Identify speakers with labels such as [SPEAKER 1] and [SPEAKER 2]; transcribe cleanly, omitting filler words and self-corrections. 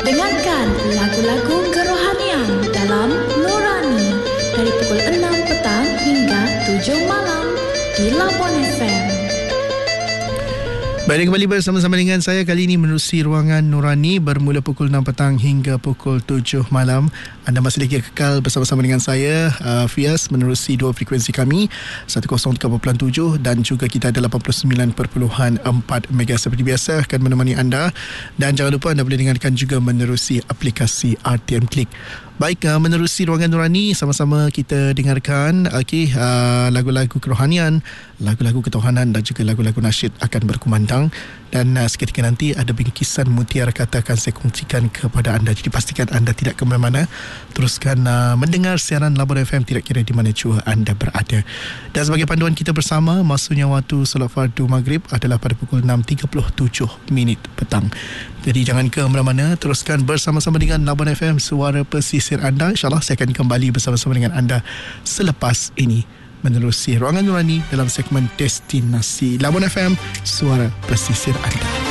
[SPEAKER 1] Dengarkan lagu-lagu kerohanian dalam Nurani dari pukul 6 petang hingga 7 malam di Labuan FM.
[SPEAKER 2] Baik, kembali bersama-sama dengan saya. Kali ini menerusi ruangan Nurani bermula pukul 6 petang hingga pukul 7 malam. Anda masih lagi kekal bersama-sama dengan saya, Fias, menerusi dua frekuensi kami, 103.7 dan juga kita ada 89.4 MHz. Seperti biasa akan menemani anda, dan jangan lupa anda boleh dengarkan juga menerusi aplikasi RTM Klik. Baik, menerusi ruangan Nurani, sama-sama kita dengarkan lagu-lagu kerohanian, lagu-lagu ketuhanan dan juga lagu-lagu nasyid akan berkumandang. Dan seketika nanti ada bingkisan mutiara kata akan saya kongsikan kepada anda. Jadi pastikan anda tidak ke mana-mana. Teruskan mendengar siaran Labuan FM tidak kira di mana jua anda berada. Dan sebagai panduan kita bersama, maksudnya waktu solat fardu maghrib adalah pada pukul 6.37 petang. Jadi jangan ke mana-mana. Teruskan bersama-sama dengan Labuan FM, suara pesisir anda. InsyaAllah saya akan kembali bersama-sama dengan anda selepas ini, menerusi ruangan Nurani dalam segmen Destinasi Labuan FM, suara pesisir anda.